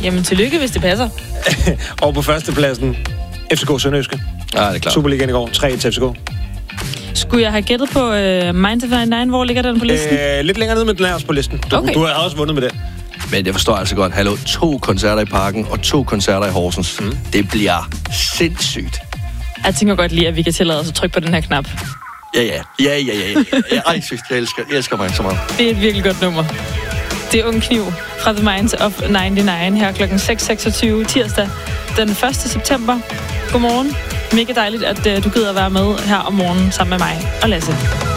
Jamen, tillykke, hvis det passer. Og på førstepladsen, FCK Sønderjyske. Ja, det er klart. Superligaen i går, 3 til FCK. Skulle jeg have gættet på Mind to 99? Hvor ligger den på listen? Lidt længere nede, men den er også på listen. Du har også vundet med det. Men jeg forstår altså godt. Hallo, 2 koncerter i Parken og 2 koncerter i Horsens. Det bliver sindssygt. Jeg tænker godt lige, at vi kan tillade os at trykke på den her knap. Ja. Ej, synes, jeg elsker mig så meget. Det er et virkelig godt nummer. Det er Ung Kniv fra The Minds of 99 her klokken 6.26 tirsdag den 1. september. Godmorgen. Mega dejligt, at du gider at være med her om morgenen sammen med mig og Lasse.